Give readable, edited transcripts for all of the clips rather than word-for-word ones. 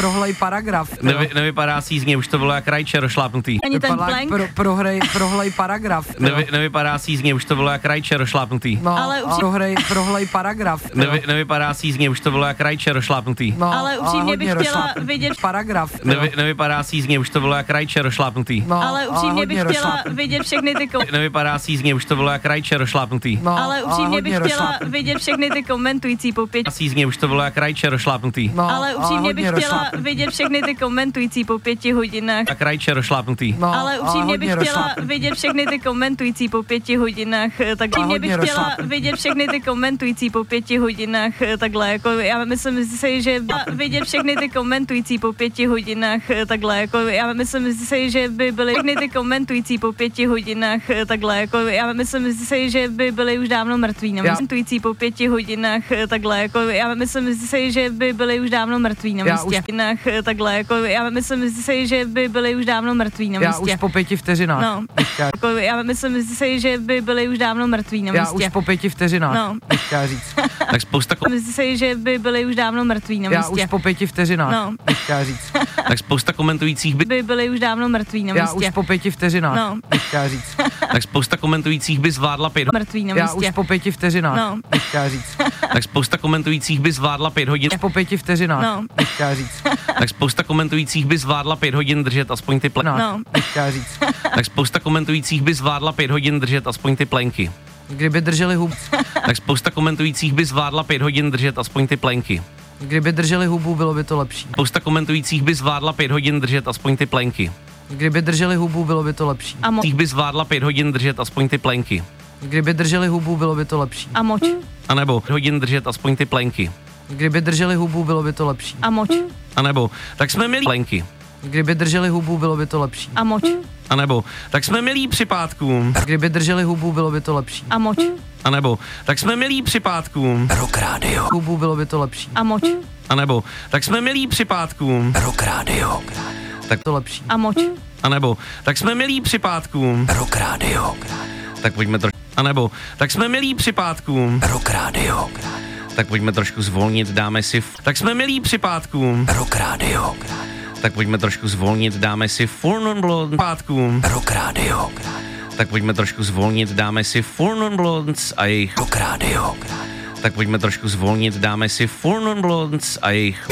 prohlej paragraf. Nevypadá sízně, už to bylo jak rajče rošlápnutý. Ani ten plank. Prohlej paragraf. Nevypadá sízně, už to bylo jak rajče rošlápnutý. No, ale prohlej paragraf. Nevypadá sízně, už to bylo jak rajče rošlápnutý. No, ale upřímně bych chtěla vidět paragraf. Nevypadá sízně, už to bylo jak rajče rošlápnutý. No, ale upřímně bych chtěla vidět všechny ty Nevypadá sízně, už to bylo jak rajče rošlápnutý. No, ale upřímně bych chtěla vidět všechny ty komentující po 5. Sízně, už to bylo jak rajče rošlápnutý. No, ale upřímně bych chtěla vidět všechny ty komentující po 5 hodinách. Jak rajče rošlápnutý. No, ale upřímně bych chtěla vidět všechny ty komentující po 5 hodinách. Tak upřímně bych chtěla vidět všechny ty komentující po 5 hodinách. Takhle jako já myslím si, že vidět všechny ty komentující po 5 hodinách. Takhle jako já myslím si, že by byly všechny ty komentující po 5 hodinách. Takhle jako já myslím si, že by byly už dávno mrtví. Komentující po 5 hodinách. Takhle jako já myslím si, že by byly už dávno mrtví na místě. Takhle jako já myslím si, že by byly už dávno mrtví na místě. Já už po 5 vteřinách. No. Jako já myslím si, že by byly už dávno mrtví na místě. Já už po 5 vteřinách. No. Nechtěla říct. Tak spousta myslím si, že by byly už dávno mrtví na místě. Já už po 5 vteřinách. No. Nechtěla říct. Tak spousta komentujících by byly už dávno mrtví na místě. Já už po 5 vteřinách. No. Nechtěla říct. Tak spousta komentujících by zvládla 5 mrtví na místě. Já už po 5 vteřinách. No. Nechtěla říct. Tak spousta komentujících by zvládla 5 hodin. Po 5 vteřinách. No. Nechtěla říct. Tak spousta komentujících by zvládla 5 hodin držet aspoň ty plenky. No. Nechtěla říct. Tak spousta komentujících by zvládla 5 hodin držet aspoň ty plenky. Kdyby drželi hubu. Tak spousta komentujících by zvládla 5 hodin držet aspoň ty plenky. Kdyby drželi hubu, bylo by to lepší. Spousta komentujících by zvládla 5 hodin držet aspoň ty plenky. Kdyby drželi hubu, bylo by to lepší. A moč. By zvládla 5 hodin držet aspoň ty plenky. Kdyby drželi hubu, bylo by to lepší. A moč. A nebo hodin držet aspoň ty plenky. Kdyby drželi hubu, bylo by to lepší. A moč. A nebo tak jsme milí plenky. Kdyby drželi hubu, bylo by to lepší. A moč. A nebo tak jsme milí připátkům. Kdyby drželi hubu, bylo by to lepší. A moč. A nebo tak jsme milí připátkům. Rock Radio. Hubu, bylo by to lepší. A moč. A nebo tak jsme milí připátkům. Rock Radio. Tak to lepší. A moč. A nebo tak jsme milí připátkům. Rock Radio. Tak pojďme trošku. A nebo tak jsme milí připátkům. Rock Radio. Tak pojďme trošku zvolnit, dáme si tak jsme milí připátkům. Rock Radio. Tak pojďme trošku zvolnit, dáme si Four Non Blondes připátkům. Rock Radio. Tak pojďme trošku zvolnit, dáme si Four Non Blondes a jejich Rock Radio. Tak pojďme trošku zvolnit, dáme si Four Non Blondes a jejich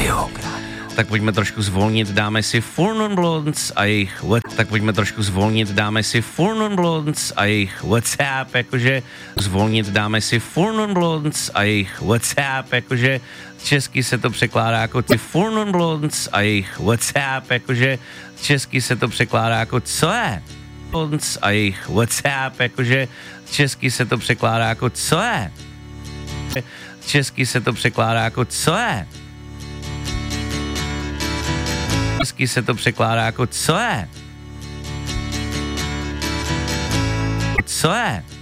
Tak pojďme trošku zvolnit, dáme si Four Non Blondes a jejich Tak pojďme trošku zvolnit, dáme si Four Non Blondes a jejich WhatsApp, jakože zvolnit, dáme si Four Non Blondes a jejich WhatsApp, jakože česky se to překládá jako ty Four Non Blondes a jejich WhatsApp, jakože česky se to překládá jako co je? Blondes a jejich WhatsApp, jakože česky se to překládá jako co je? Česky se to překládá jako co je? Česky se to překládá jako co je? Co je?